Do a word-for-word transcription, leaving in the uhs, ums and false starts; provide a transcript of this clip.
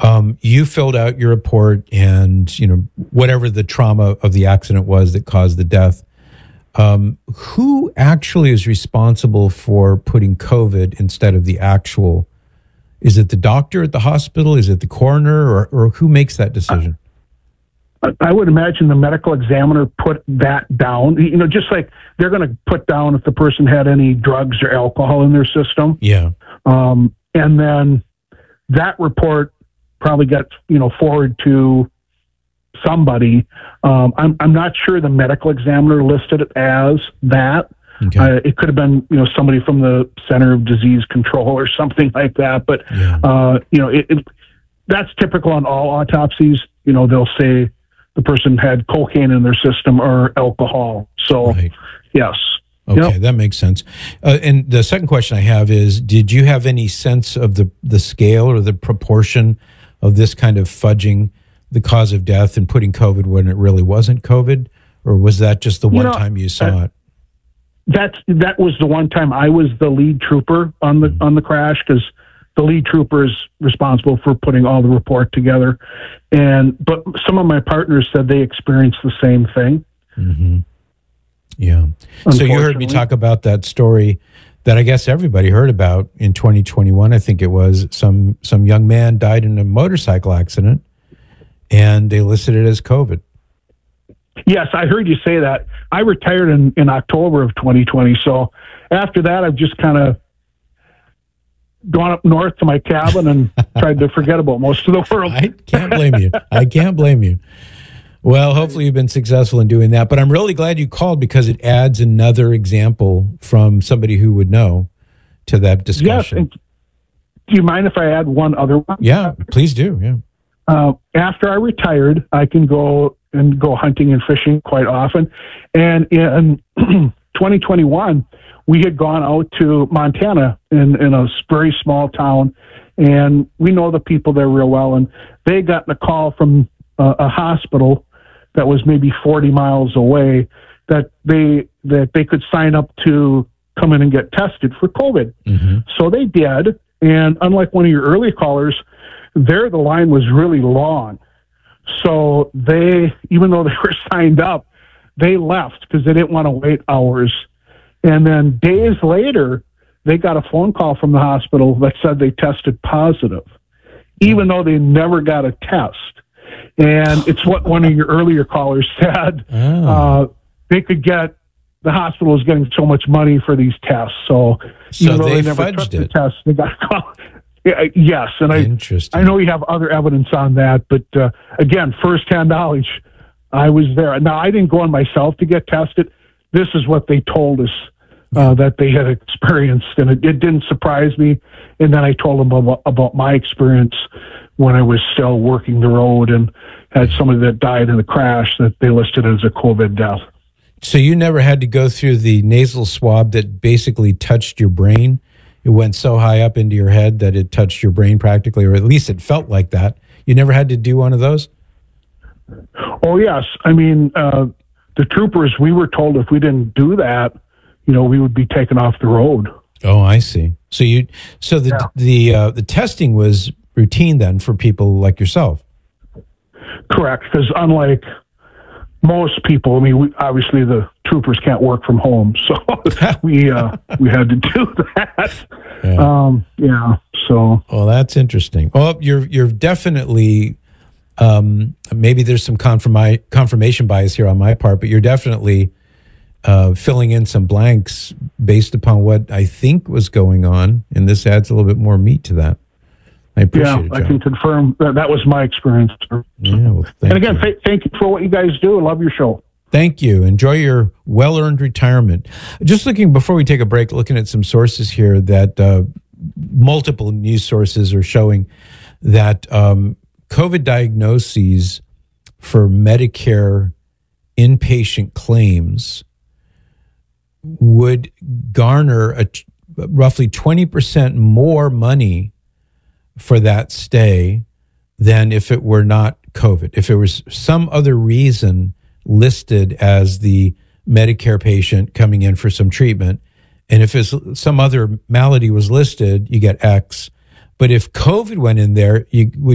Um, you filled out your report, and you know whatever the trauma of the accident was that caused the death. Um, who actually is responsible for putting COVID instead of the actual? Is it the doctor at the hospital? Is it the coroner, or, or who makes that decision? I would imagine the medical examiner put that down. You know, just like they're going to put down if the person had any drugs or alcohol in their system. Yeah. Um, and then that report probably got, you know, forwarded to somebody. Um, I'm, I'm not sure the medical examiner listed it as that. Okay. Uh, it could have been, you know, somebody from the Center of Disease Control or something like that. But, Yeah. uh, you know, it, it, that's typical on all autopsies. You know, they'll say the person had cocaine in their system or alcohol. So, Right. yes. Okay, Yep. that makes sense. Uh, and the second question I have is, did you have any sense of the, the scale or the proportion of this kind of fudging the cause of death and putting COVID when it really wasn't COVID? Or was that just the You one know, time you saw uh, it? That's, that was the one time I was the lead trooper on the, on the crash, because the lead trooper is responsible for putting all the report together. And, but some of my partners said they experienced the same thing. Mm-hmm. Yeah. So you heard me talk about that story that I guess everybody heard about in twenty twenty-one. I think it was some, some young man died in a motorcycle accident and they listed it as COVID. Yes, I heard you say that. I retired in, in October of twenty twenty. So after that, I've just kind of gone up north to my cabin and tried to forget about most of the world. I can't blame you. I can't blame you. Well, hopefully you've been successful in doing that. But I'm really glad you called, because it adds another example from somebody who would know to that discussion. Yes. And do you mind if I add one other one? Yeah, please do. Yeah. Uh, after I retired, I can go and go hunting and fishing quite often. And in twenty twenty-one, we had gone out to Montana in, in a very small town, and we know the people there real well. And they got a call from uh, a hospital that was maybe forty miles away that they that they could sign up to come in and get tested for COVID. Mm-hmm. So they did. And unlike one of your early callers, there the line was really long. So they, even though they were signed up, they left because they didn't want to wait hours. And then days later, they got a phone call from the hospital that said they tested positive, even though they never got a test. And it's what one of your earlier callers said. Oh. Uh, they could get, the hospital is getting so much money for these tests. So, So even though they they never fudged took the it. test, they got a call. Yeah, yes, and I Interesting. I know you have other evidence on that, but uh, again, firsthand knowledge. I was there. Now, I didn't go on myself to get tested. This is what they told us uh, that they had experienced, and it, it didn't surprise me. And then I told them about, about my experience when I was still working the road and had somebody that died in a crash that they listed as a COVID death. So you never had to go through the nasal swab that basically touched your brain? It went so high up into your head that it touched your brain practically, or at least it felt like that. You never had to do one of those? Oh, yes. I mean, uh, the troopers, we were told if we didn't do that, you know, we would be taken off the road. Oh, I see. So you, so the Yeah. the uh, the testing was routine then for people like yourself. Correct, because unlike most people, I mean, we, obviously the troopers can't work from home, so we uh, we had to do that. Yeah. Um, yeah. So. Well, that's interesting. Well, you're you're definitely um, maybe there's some confirmi- confirmation bias here on my part, but you're definitely uh, filling in some blanks based upon what I think was going on, and this adds a little bit more meat to that. I appreciate Yeah, it, I John. can confirm that that was my experience. Yeah, well, thank and again, you. th- thank you for what you guys do. I love your show. Thank you. Enjoy your well-earned retirement. Just looking, before we take a break, looking at some sources here that uh, multiple news sources are showing that um, COVID diagnoses for Medicare inpatient claims would garner a, roughly twenty percent more money for that stay than if it were not COVID. If it was some other reason listed as the Medicare patient coming in for some treatment, and if it's some other malady was listed, you get X. But if COVID went in there, you would